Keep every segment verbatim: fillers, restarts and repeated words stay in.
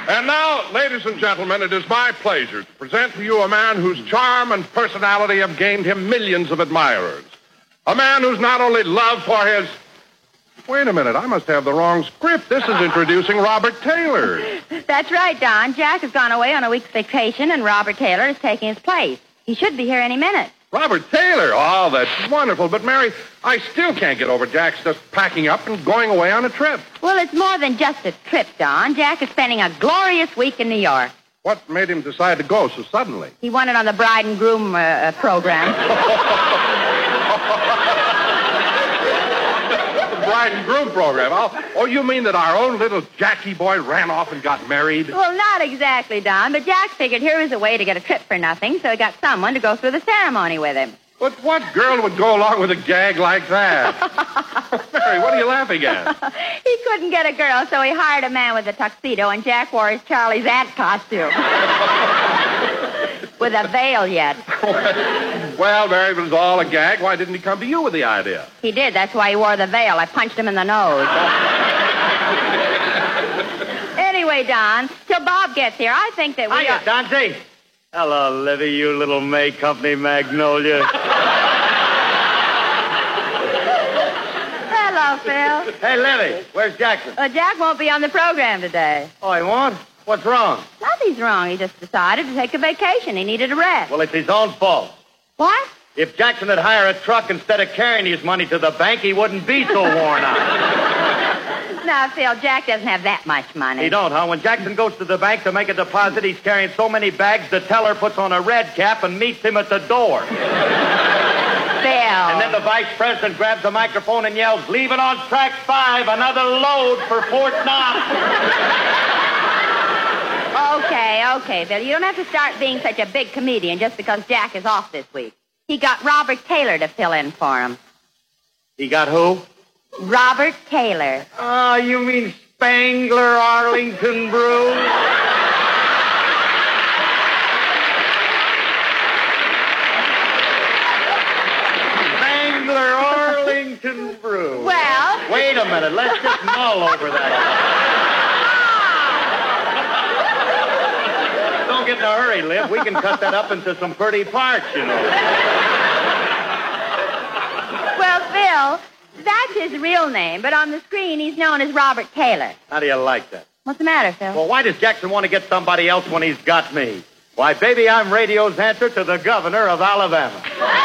And now, ladies and gentlemen, it is my pleasure to present to you a man whose charm and personality have gained him millions of admirers. A man who's not only loved for his... Wait a minute, I must have the wrong script. This is introducing Robert Taylor. That's right, Don. Jack has gone away on a week's vacation, and Robert Taylor is taking his place. He should be here any minute. Robert Taylor? Oh, that's wonderful. But, Mary, I still can't get over Jack's just packing up and going away on a trip. Well, it's more than just a trip, Don. Jack is spending a glorious week in New York. What made him decide to go so suddenly? He won it on the bride and groom uh, program. Bride and groom program. Oh, oh, you mean that our own little Jackie boy ran off and got married? Well, not exactly, Don, but Jack figured here was a way to get a trip for nothing, so he got someone to go through the ceremony with him. But what girl would go along with a gag like that? Mary, what are you laughing at? He couldn't get a girl, so he hired a man with a tuxedo, and Jack wore his Charlie's Aunt costume. With a veil yet. Well, Mary, if it was all a gag, why didn't he come to you with the idea? He did. That's why he wore the veil. I punched him in the nose. Anyway, Don, till Bob gets here, I think that we Hiya, are... Dante. Hello, Livy, you little May Company magnolia. Hello, Phil. Hey, Livy, where's Jackson? Uh, Jack won't be on the program today. Oh, he won't? What's wrong? Nothing's wrong. He just decided to take a vacation. He needed a rest. Well, it's his own fault. What? If Jackson had hired a truck instead of carrying his money to the bank, he wouldn't be so worn out. No, Phil, Jack doesn't have that much money. He don't, huh? When Jackson goes to the bank to make a deposit, he's carrying so many bags, the teller puts on a red cap and meets him at the door. Phil. And then the vice president grabs the microphone and yells, "Leaving on track five, another load for Fort Knox." Okay, okay, Phil. You don't have to start being such a big comedian just because Jack is off this week. He got Robert Taylor to fill in for him. He got who? Robert Taylor. Oh, you mean Spangler Arlington Brew? Spangler Arlington Brew. Well... Wait a minute. Let's just mull over that. Don't get in a hurry, Liv. We can cut that up into some pretty parts, you know. Well, Phil... That's his real name, but on the screen he's known as Robert Taylor. How do you like that? What's the matter, Phil? Well, why does Jackson want to get somebody else when he's got me? Why, baby, I'm radio's answer to the governor of Alabama.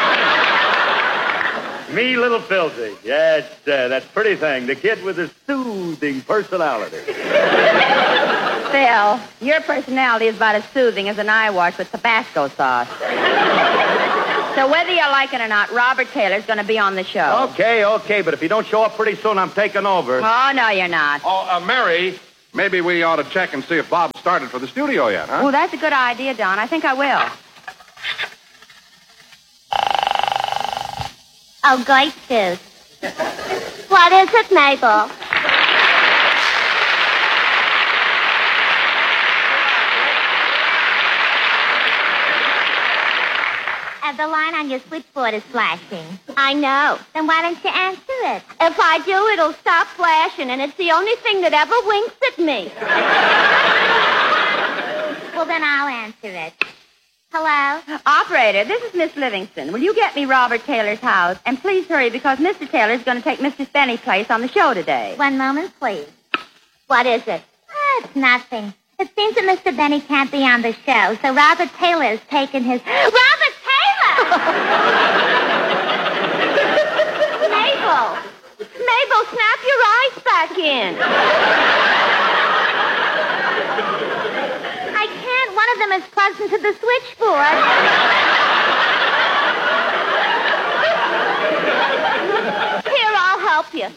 Me, little Philzy. Yes, uh, that pretty thing. The kid with a soothing personality. Phil, your personality is about as soothing as an eye wash with Tabasco sauce. So whether you like it or not, Robert Taylor's going to be on the show. Okay, okay, but if you don't show up pretty soon, I'm taking over. Oh, no, you're not. Oh, uh, Mary, maybe we ought to check and see if Bob started for the studio yet, huh? Oh, that's a good idea, Don. I think I will. Oh, great news. What is it, Mabel? Uh, the line on your switchboard is flashing. I know. Then why don't you answer it? If I do, it'll stop flashing, and it's the only thing that ever winks at me. Well, then I'll answer it. Hello? Operator, this is Miss Livingston. Will you get me Robert Taylor's house? And please hurry, because Mister Taylor's going to take Mister Spenny's place on the show today. One moment, please. What is it? Oh, it's nothing. It seems that Mister Benny can't be on the show, so Robert Taylor's taken his... Robert Taylor! Mabel! Mabel, snap your eyes back in. I can't. One of them is plugged into the switchboard. Here, I'll help you.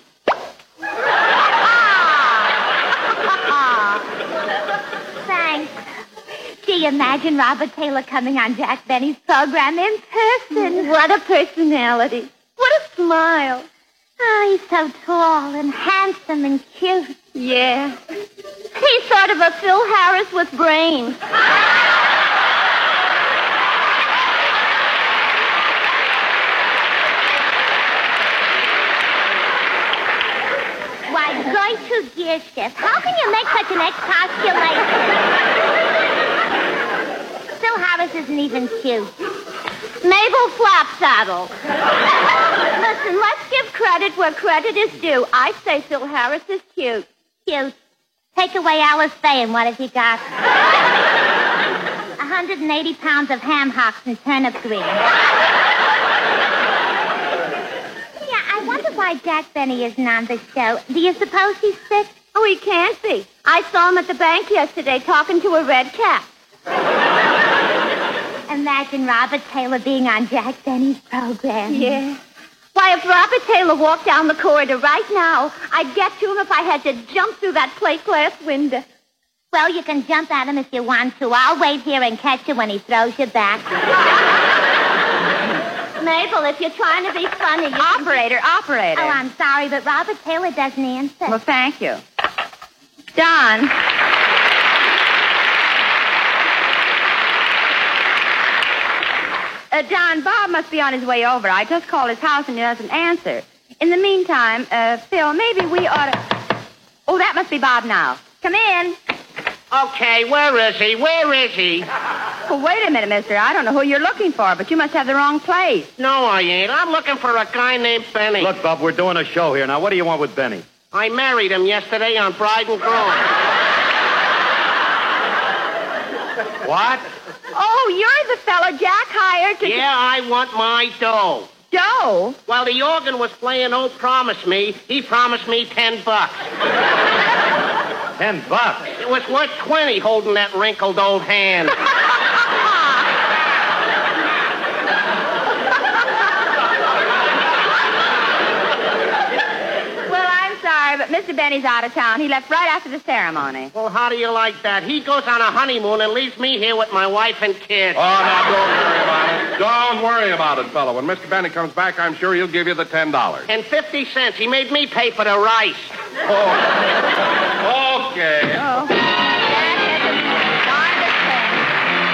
Thanks. Do you imagine Robert Taylor coming on Jack Benny's program in person? What a personality. What a smile. Oh, he's so tall and handsome and cute. Yeah. He's sort of a Phil Harris with brains. Why, Gertrude little gear shift. How can you make such an expostulation? Phil Harris isn't even cute. Mabel Flopsaddle. Listen, let's give credit where credit is due. I'd say Phil Harris is cute. Cute. Take away Alice Faye, and what have you got? one hundred eighty pounds of ham hocks and turnip greens. Yeah, I wonder why Jack Benny isn't on the show. Do you suppose he's sick? Oh, he can't be. I saw him at the bank yesterday talking to a red cat. Imagine Robert Taylor being on Jack Benny's program. Yeah. Why, if Robert Taylor walked down the corridor right now, I'd get to him if I had to jump through that plate glass window. Well, you can jump at him if you want to. I'll wait here and catch you when he throws you back. Mabel, if you're trying to be funny, you Operator, can... operator. Oh, I'm sorry, but Robert Taylor doesn't answer. Well, thank you. Don. Uh, Don, Bob must be on his way over. I just called his house and he doesn't answer. In the meantime, uh, Phil, maybe we ought to... Oh, that must be Bob now. Come in. Okay, where is he? Where is he? Well, wait a minute, mister. I don't know who you're looking for, but you must have the wrong place. No, I ain't. I'm looking for a guy named Benny. Look, Bob, we're doing a show here. Now, what do you want with Benny? I married him yesterday on Bride and Groom. What? Oh, you're the fella Jack hired to... Yeah, I want my dough. Dough? While the organ was playing Oh Promise Me, he promised me ten bucks. Ten bucks? It was worth twenty holding that wrinkled old hand. Well, I'm sorry, but Mister Benny's out of town. He left right after the ceremony. Well, how do you like that? He goes on a honeymoon and leaves me here with my wife and kids. Oh, now, don't worry about it. Don't worry about it, fella. When Mister Benny comes back, I'm sure he'll give you the ten dollars. And fifty cents. He made me pay for the rice. Oh.